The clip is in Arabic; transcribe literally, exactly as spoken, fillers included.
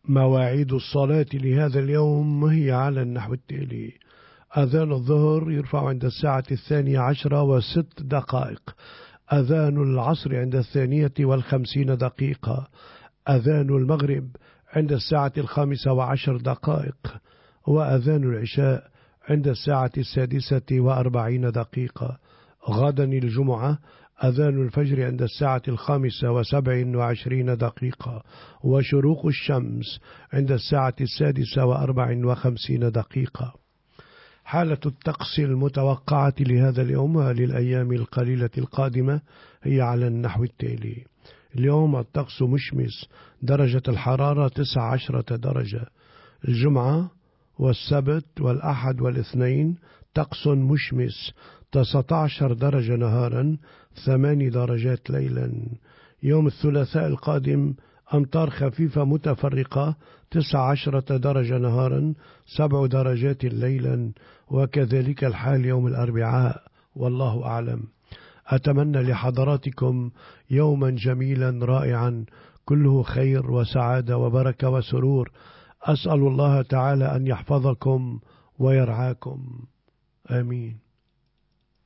مواعيد الصلاة لهذا اليوم هي على النحو التالي: أذان الظهر يرفع عند الساعة الثانية عشرة وست دقائق، أذان العصر عند الثانية والخمسين دقيقة، أذان المغرب عند الساعة الخامسة وعشر دقائق، وأذان العشاء عند الساعة السادسة وأربعين دقيقة. غدا الجمعة أذان الفجر عند الساعة الخامسة وسبع وعشرين دقيقة، وشروق الشمس عند الساعة السادسة وأربع وخمسين دقيقة. حالة الطقس المتوقعة لهذا اليوم وللأيام القليلة القادمة هي على النحو التالي: اليوم الطقس مشمس، درجة الحرارة تسع عشرة درجة. الجمعة والسبت والأحد والاثنين طقس مشمس، تسعة عشر درجة نهارا، ثمان درجات ليلا. يوم الثلاثاء القادم أمطار خفيفة متفرقة، تسع عشرة درجة نهارا، سبع درجات ليلا. وكذلك الحال يوم الأربعاء، والله أعلم. أتمنى لحضراتكم يوما جميلا رائعا كله خير وسعادة وبركة وسرور. أسأل الله تعالى أن يحفظكم ويرعاكم، آمين.